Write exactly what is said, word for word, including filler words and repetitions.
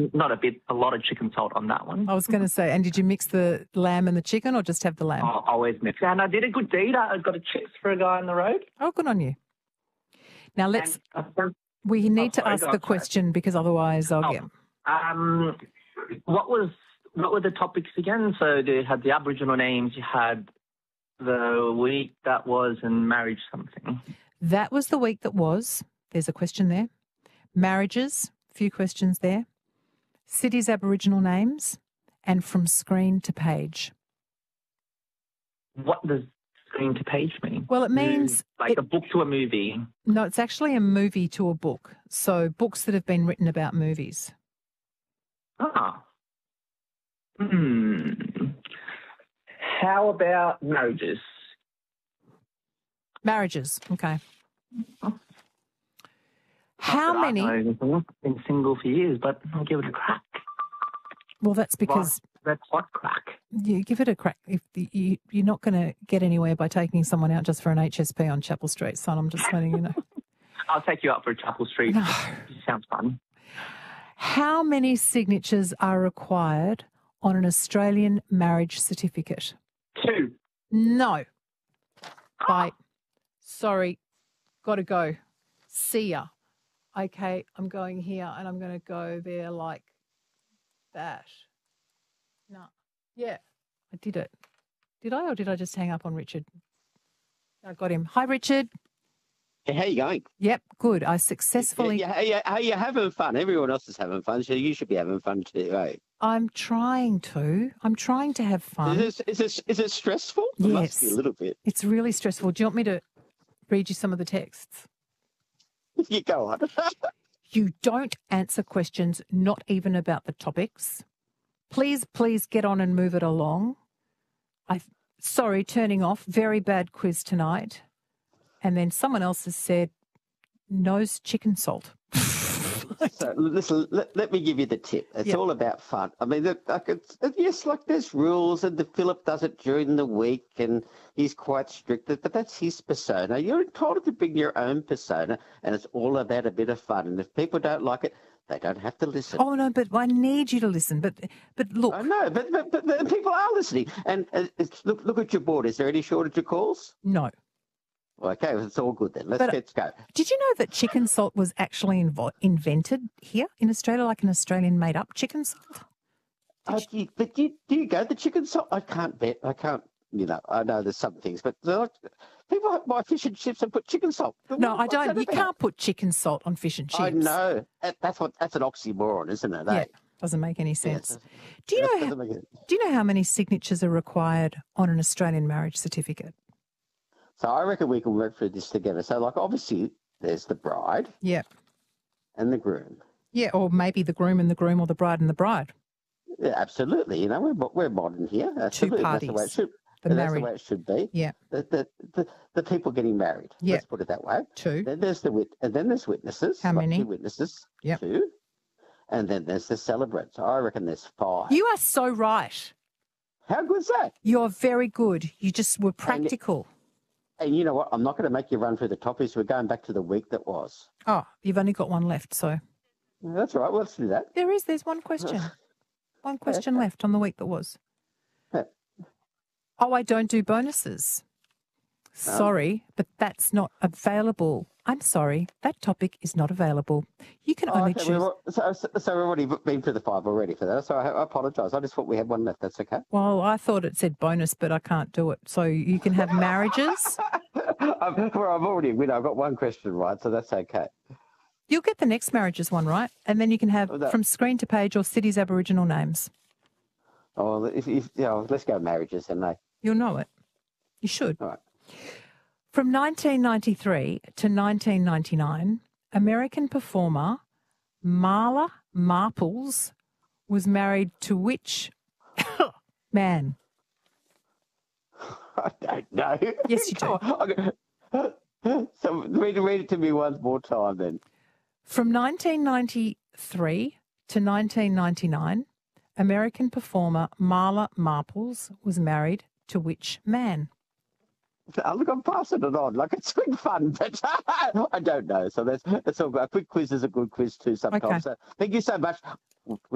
not a bit, a lot of chicken salt on that one. I was going to say, and did you mix the lamb and the chicken or just have the lamb? Oh, always mix. And I did a good deed. I got a chips for a guy on the road. Oh, good on you. Now let's, And, we need oh, to sorry, ask go the on, sorry. question because otherwise I'll Oh, get... um, what was, what were the topics again? So you had the Aboriginal names, you had the week that was and marriage something. That was the week that was. There's a question there. Marriages, few questions there. Cities' Aboriginal names, and from screen to page. What does screen to page mean? Well, it means... Like it, a book to a movie. no, it's actually a movie to a book. So books that have been written about movies. Ah. Hmm. How about marriages? Marriages, okay. How Not that many... I know anything. I've been single for years, but I'll give it a crack. Well, that's because... That's what crack. You give it a crack. If the, you, you're not going to get anywhere by taking someone out just for an H S P on Chapel Street, son. I'm just letting you know. I'll take you out for a Chapel Street. No. Sounds fun. How many signatures are required on an Australian marriage certificate? Two. No. Bye. Sorry. Got to go. See ya. Okay, I'm going here and I'm going to go there like that. No. Yeah, I did it. Did I or did I just hang up on Richard? I got him. Hi, Richard. Hey, how you going? Yep, good. I successfully... Yeah, yeah, yeah, you're having fun. Everyone else is having fun, so you should be having fun too, right? I'm trying to. I'm trying to have fun. Is it, is it, is it stressful? It Yes. must be a little bit. It's really stressful. Do you want me to read you some of the texts? You go on. You don't answer questions, not even about the topics. Please, please get on and move it along. I, sorry, turning off. Very bad quiz tonight. And then someone else has said, nose chicken salt. So, listen, let, let me give you the tip. It's Yep. all about fun. I mean, the- like it's, yes, like there's rules, and the Philip does it during the week, and he's quite strict, but that's his persona. You're entitled to bring your own persona, and it's all about a bit of fun. And if people don't like it, they don't have to listen. Oh, no, but I need you to listen. But but look. I know, but, but, but, but people are listening. And uh, it's, look, look at your board. Is there any shortage of calls? No. Okay, well, it's all good then. Let's But- let's go. Did you know that chicken salt was actually invo- invented here in Australia, like an Australian made-up chicken salt? Uh, do you, but do you, do you go the chicken salt? I can't bet. I can't. You know, I know there's some things, but they're like, people buy fish and chips and put chicken salt. No, I What's don't. that You about? can't put chicken salt on fish and chips. I know. That, that's what. That's an oxymoron, isn't it? Yeah, eh? doesn't make any Yes. sense. Do you That know? doesn't How, make it- do you know how many signatures are required on an Australian marriage certificate? So I reckon we can work through this together. So, like, obviously, there's the bride Yeah, and the groom. yeah, or maybe the groom and the groom, or the bride and the bride. Yeah, absolutely. You know, we're mo- we're modern here. Absolutely. That's the way it parties. should. The that's married. the way it should be. Yeah, The the the, the people getting married. Yeah. Let's put it that way. two. Then there's the wit, and then there's witnesses. How like many? Two witnesses. Yep. Two. And then there's the celebrants. I reckon there's five. You are so right. How good's that? You're very good. You just were practical. And you know what? I'm not going to make you run through the topics. We're going back to the week that was. Oh, you've only got one left, so That's all right. Well, let's do that. there is. There's one question. One question left on the week that was. Yeah. Oh, I don't do bonuses. Sorry, but that's not available. I'm sorry, that topic is not available. You can Oh, only okay, choose. we've al- so, so, so we've already been through the five already for that. So I, I apologise. I just thought we had one left. That's okay. Well, I thought it said bonus, but I can't do it. So you can have marriages. I've, well, I've already, you know, I've got one question right, so that's okay. You'll get the next marriages one right, and then you can have Oh, that- from screen to page or cities' Aboriginal names. Oh, if, if, you know, let's go marriages, and they. You'll know it. You should. All right. From nineteen ninety-three to nineteen ninety-nine, American performer Marla Marples was married to which man? I don't know. Yes, you do. Come on. So read, read it to me one more time, then. From nineteen ninety-three to nineteen ninety-nine, American performer Marla Marples was married to which man? Oh, look, I'm passing it on. Like, it's been fun, but I don't know. So that's, that's all good. A quick quiz is a good quiz too sometimes. Okay. So thank you so much.